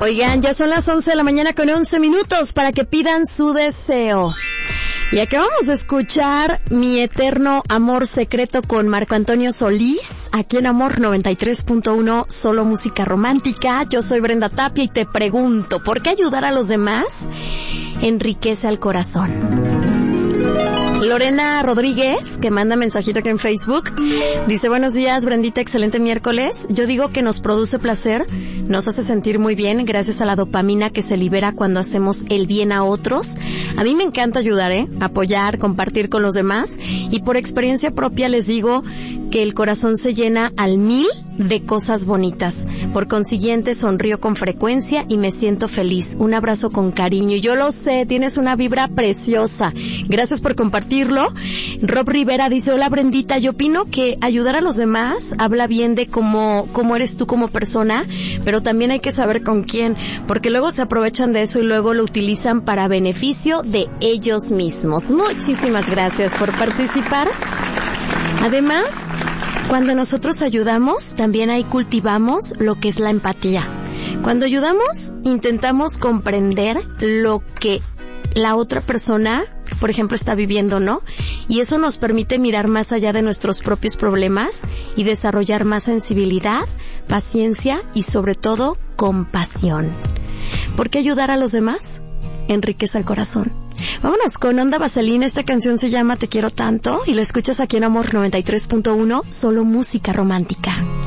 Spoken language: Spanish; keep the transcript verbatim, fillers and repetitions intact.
Oigan, ya son las once de la mañana con once minutos para que pidan su deseo. Y acabamos de escuchar Mi Eterno Amor Secreto con Marco Antonio Solís, aquí en Amor noventa y tres punto uno, solo música romántica. Yo soy Brenda Tapia y te pregunto, ¿por qué ayudar a los demás enriquece al corazón? Lorena Rodríguez, que manda mensajito aquí en Facebook, dice: buenos días, Brendita, excelente miércoles. Yo digo que nos produce placer, nos hace sentir muy bien gracias a la dopamina que se libera cuando hacemos el bien a otros. A mí me encanta ayudar, ¿eh? Apoyar, compartir con los demás, y por experiencia propia les digo que el corazón se llena al mil de cosas bonitas. Por consiguiente, sonrío con frecuencia y me siento feliz. Un abrazo con cariño. Yo lo sé, tienes una vibra preciosa. Gracias por compartirlo. Rob Rivera dice: hola, Brendita, yo opino que ayudar a los demás habla bien de cómo, cómo eres tú como persona, pero también hay que saber con quién, porque luego se aprovechan de eso y luego lo utilizan para beneficio de ellos mismos. Muchísimas gracias por participar. Además, cuando nosotros ayudamos, también ahí cultivamos lo que es la empatía. Cuando ayudamos, intentamos comprender lo que la otra persona, por ejemplo, está viviendo, ¿no? Y eso nos permite mirar más allá de nuestros propios problemas y desarrollar más sensibilidad, paciencia y, sobre todo, compasión. ¿Por qué ayudar a los demás enriquece el corazón? Vámonos con Onda Vaselina. Esta canción se llama Te Quiero Tanto y la escuchas aquí en Amor noventa y tres punto uno, solo música romántica.